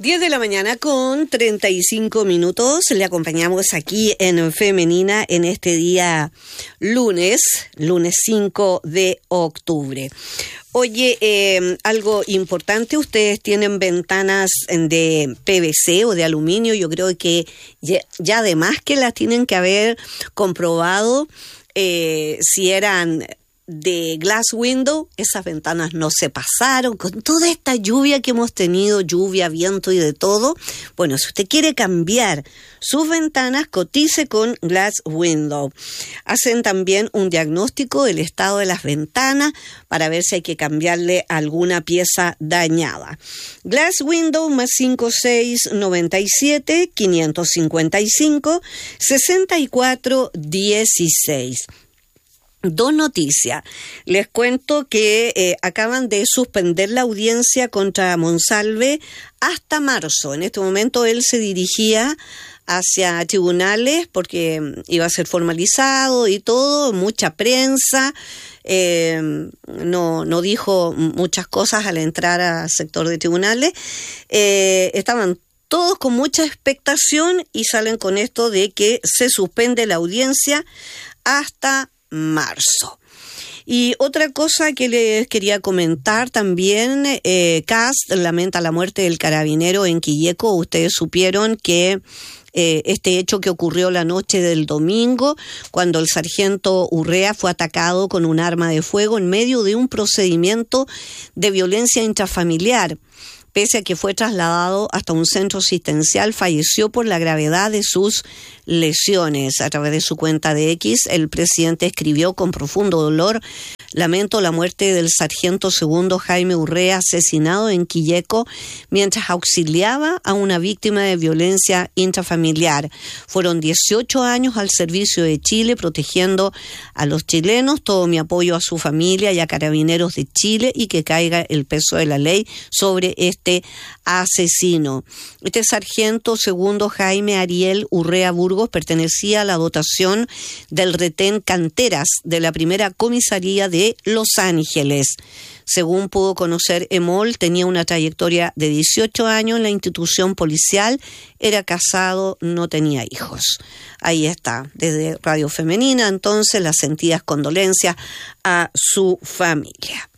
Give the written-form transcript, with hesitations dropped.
10 de la mañana con 35 minutos. Le acompañamos aquí en Femenina en este día lunes 5 de octubre. Oye, algo importante, ustedes tienen ventanas de PVC o de aluminio. Yo creo que ya además que las tienen que haber comprobado si eran de glass window. Esas ventanas no se pasaron con toda esta lluvia que hemos tenido, lluvia, viento y de todo. Bueno, si usted quiere cambiar sus ventanas, cotice con Glass Window. Hacen también un diagnóstico del estado de las ventanas para ver si hay que cambiarle alguna pieza dañada. Glass Window más 5697 555 6416. Dos noticias. Les cuento que acaban de suspender la audiencia contra Monsalve hasta marzo. En este momento él se dirigía hacia tribunales porque iba a ser formalizado y todo, mucha prensa. No dijo muchas cosas al entrar al sector de tribunales. Estaban todos con mucha expectación y salen con esto de que se suspende la audiencia hasta marzo. Y otra cosa que les quería comentar también, CAS lamenta la muerte del carabinero en Quilleco. Ustedes supieron que este hecho que ocurrió la noche del domingo, cuando el sargento Urrea fue atacado con un arma de fuego en medio de un procedimiento de violencia intrafamiliar. Pese a que fue trasladado hasta un centro asistencial, falleció por la gravedad de sus lesiones. A través de su cuenta de X, el presidente escribió con profundo dolor: lamento la muerte del sargento segundo Jaime Urrea, asesinado en Quilleco mientras auxiliaba a una víctima de violencia intrafamiliar. Fueron 18 años al servicio de Chile, protegiendo a los chilenos. Todo mi apoyo a su familia y a Carabineros de Chile, y que caiga el peso de la ley sobre este asesino. Este sargento segundo Jaime Ariel Urrea Burgos pertenecía a la dotación del retén Canteras de la primera comisaría de Los Ángeles. Según pudo conocer EMOL, tenía una trayectoria de 18 años en la institución policial, era casado, no tenía hijos. Ahí está, desde Radio Femenina, entonces, las sentidas condolencias a su familia.